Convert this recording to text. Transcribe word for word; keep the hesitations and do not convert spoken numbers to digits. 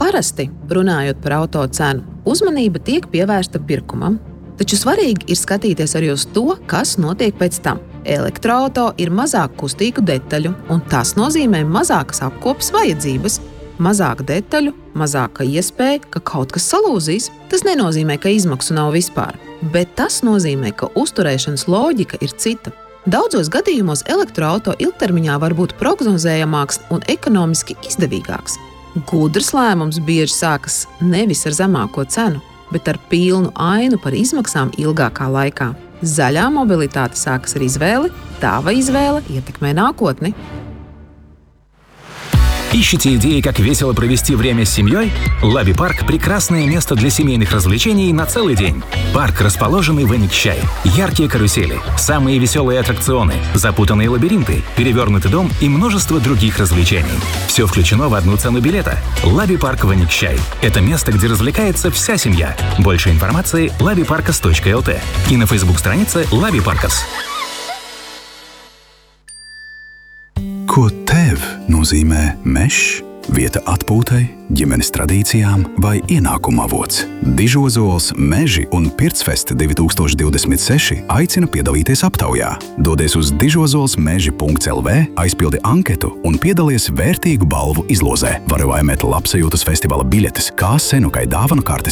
Parasti, runājot par auto cenu, uzmanība tiek pievērsta pirkumam, taču svarīgi ir skatīties arī uz to, kas notiek pēc tam. Elektroauto ir mazāk kustīgu detaļu, un tas nozīmē mazākas apkopes vajadzības. Mazāk detaļu, mazāka iespēja, ka kaut kas salūzīs. Tas nenozīmē, ka izmaksu nav vispār, bet tas nozīmē, ka uzturēšanas loģika ir cita. Daudzos gadījumos elektroauto ilgtermiņā var būt prognozējamāks un ekonomiski izdevīgāks. Gudrs lēmums bieži sākas nevis ar zemāko cenu, bet ar pilnu ainu par izmaksām ilgākā laikā. Zaļā mobilitāte sākas ar izvēli, tava izvēle ietekmē nākotni. Ищете идеи, как весело провести время с семьей? Лаби-парк – прекрасное место для семейных развлечений на целый день. Парк, расположенный в Эникчай. Яркие карусели, самые веселые аттракционы, запутанные лабиринты, перевернутый дом и множество других развлечений. Все включено в одну цену билета. Лаби-парк в Эникчай. Это место, где развлекается вся семья. Больше информации – лаби паркас точка эл ти и на фейсбук-странице Лаби Паркас. Ko tev nozīmē mežs, vieta atpūtai, ģimenes tradīcijām vai ienākuma avots? Dižozols Meži un Pircfest divi tūkstoši divdesmit seši aicina piedalīties aptaujā. Dodies uz dižozols meži punkts el vē, aizpildi anketu un piedalies vērtīgu balvu izlozē. Vari laimēt labsajūtas festivāla biļetes, kā Senukai dāvanu kartes